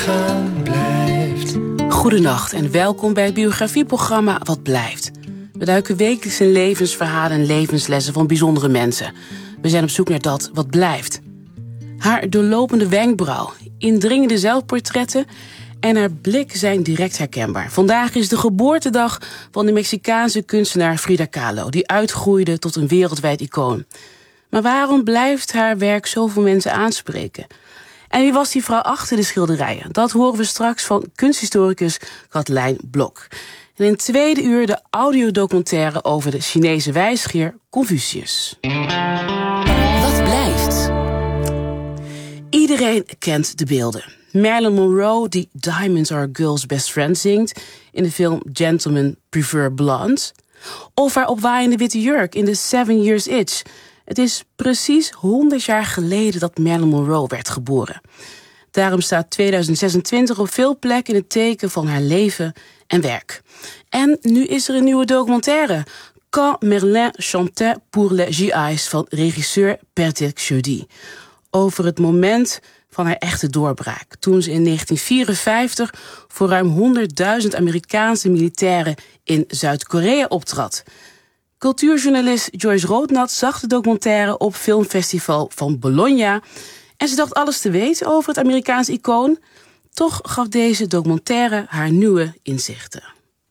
blijft. Goedenacht en welkom bij het biografieprogramma Wat Blijft. We duiken wekelijks in levensverhalen en levenslessen van bijzondere mensen. We zijn op zoek naar dat wat blijft. Haar doorlopende wenkbrauw, indringende zelfportretten en haar blik zijn direct herkenbaar. Vandaag is de geboortedag van de Mexicaanse kunstenaar Frida Kahlo, die uitgroeide tot een wereldwijd icoon. Maar waarom blijft haar werk zoveel mensen aanspreken? En wie was die vrouw achter de schilderijen? Dat horen we straks van kunsthistoricus Katelijn Blok. En in het tweede uur de audiodocumentaire over de Chinese wijsgeer Confucius. Wat blijft? Iedereen kent de beelden. Marilyn Monroe, die Diamonds Are a Girl's Best Friend zingt in de film Gentlemen Prefer Blondes. Of haar opwaaiende witte jurk in The 7 Years Itch. Het is precies 100 jaar geleden dat Marilyn Monroe werd geboren. Daarom staat 2026 op veel plekken in het teken van haar leven en werk. En nu is er een nieuwe documentaire. Quand Merlin chantait pour les GI's van regisseur Patrick Chaudy. Over het moment van haar echte doorbraak. Toen ze in 1954 voor ruim 100.000 Amerikaanse militairen in Zuid-Korea optrad. Cultuurjournalist Joyce Roodnat zag de documentaire op filmfestival van Bologna en ze dacht alles te weten over het Amerikaans icoon. Toch gaf deze documentaire haar nieuwe inzichten.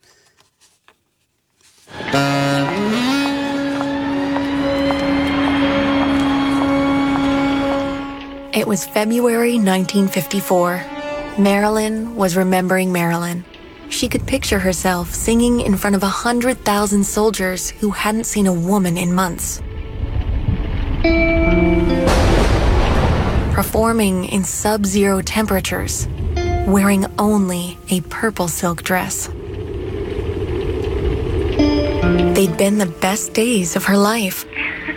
It was February 1954. Marilyn was remembering Marilyn. She could picture herself singing in front of 100,000 soldiers who hadn't seen a woman in months. Performing in sub-zero temperatures, wearing only a purple silk dress. They'd been the best days of her life.